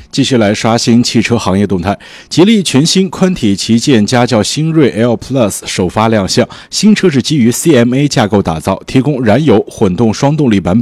继续来刷新汽车行业动态。吉利全新宽体旗舰家轿新锐 L Plus 首发亮相，新车是基于 CMA 架构打造，提供燃油、混动双动力版本。